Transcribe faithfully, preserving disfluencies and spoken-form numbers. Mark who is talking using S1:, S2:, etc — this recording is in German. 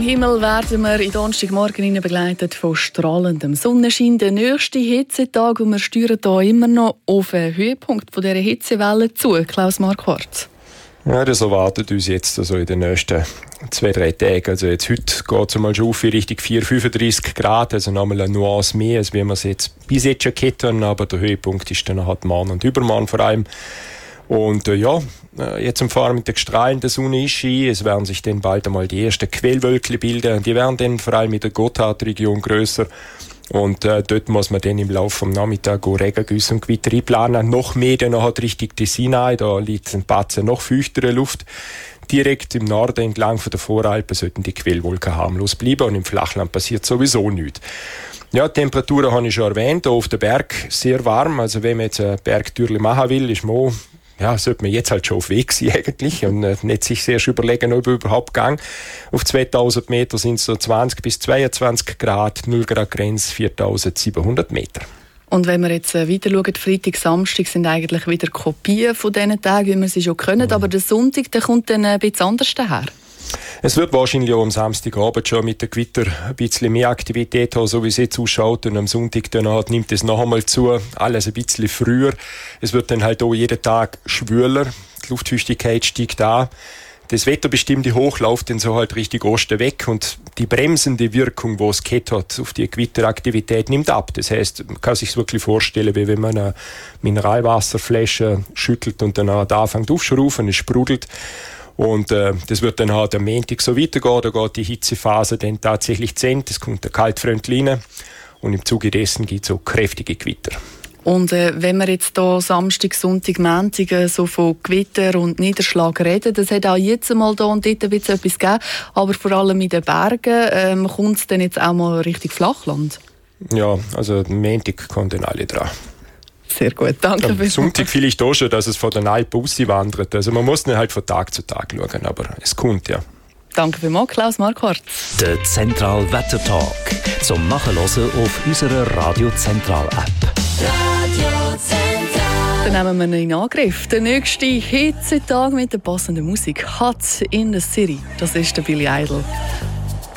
S1: Himmel werden wir in Donnerstagmorgen begleitet von strahlendem Sonnenschein. Der nächste Hitzetag und wir steuern hier immer noch auf den Höhepunkt dieser Hitzewelle zu. Klaus Marquardt.
S2: Ja, das erwartet uns jetzt also in den nächsten zwei, drei Tagen. Also jetzt heute geht es mal schon auf in Richtung vier, fünfunddreissig Grad, also nochmal eine Nuance mehr, als wie wir es jetzt bis jetzt schon gehabt haben, aber der Höhepunkt ist dann halt morgen und übermorgen vor allem. Und äh, ja, jetzt am Fahren mit der strahlenden Sonne ist sie. Es werden sich dann bald einmal die ersten Quellwölkchen bilden. Die werden dann vor allem in der Gotthardregion grösser. Und äh, dort muss man dann im Laufe des Nachmittags Regengüsse und Gewitter einplanen. Noch mehr dann halt Richtung Tessin ein. Da liegt ein Batzen noch feuchtere Luft. Direkt im Norden entlang von der Voralpen sollten die Quellwolken harmlos bleiben. Und im Flachland passiert sowieso nichts. Ja, die Temperaturen habe ich schon erwähnt. Hier auf dem Berg sehr warm. Also wenn man jetzt eine Bergtürli machen will, ist man ja, sollte man jetzt halt schon auf Weg sein eigentlich und äh, nicht sich sehr überlegen, ob er überhaupt gang. Auf zweitausend Meter sind es so zwanzig bis zweiundzwanzig Grad, null Grad Grenze, viertausendsiebenhundert Meter.
S1: Und wenn wir jetzt äh, weiter schauen, Freitag, Samstag sind eigentlich wieder Kopien von diesen Tagen, wie wir sie schon können, mhm. aber der Sonntag, der kommt dann ein bisschen anders daher.
S2: Es wird wahrscheinlich auch am Samstagabend schon mit dem Gewitter ein bisschen mehr Aktivität haben, so wie es jetzt ausschaut. Und am Sonntag dann halt nimmt es noch einmal zu, alles ein bisschen früher. Es wird dann halt auch jeden Tag schwüler, die Luftfeuchtigkeit steigt an. Das wetterbestimmte Hoch läuft dann so halt Richtung Osten weg und die bremsende Wirkung, die es gehabt hat auf die Gewitteraktivität, nimmt ab. Das heisst, man kann sich es wirklich vorstellen, wie wenn man eine Mineralwasserflasche schüttelt und dann anfängt aufzuschrauben, es sprudelt. Und äh, das wird dann halt am Montag so weitergehen, da geht die Hitzephase dann tatsächlich zu Ende, es kommt der Kaltfront rein und im Zuge dessen gibt es auch kräftige Gewitter.
S1: Und äh, wenn wir jetzt hier Samstag, Sonntag, Montag äh, so von Gewitter und Niederschlag reden, das hat auch jetzt mal da und dort ein bisschen etwas gegeben, aber vor allem in den Bergen ähm, kommt es dann jetzt auch mal Richtung Flachland?
S2: Ja, also am Montag kommen dann alle dran.
S1: Sehr gut, danke.
S2: Am Sonntag vielleicht auch schon, dass es von den Alpen auswandert. Also man muss nicht halt von Tag zu Tag schauen, aber es kommt, ja.
S1: Danke vielmals, Klaus Marquardt.
S3: Der Zentral-Wetter-Talk zum Nachhören auf unserer Radio Zentral-App.
S1: Radio Zentral. Dann nehmen wir ihn in Angriff. Der nächste Hitzetag mit der passenden Musik. Hot in the City. Das ist der Billy Idol.